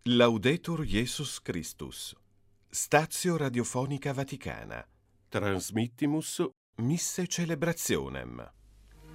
Laudetur Jesus Christus. Statio Radiofonica Vaticana. Transmittimus misse celebrationem.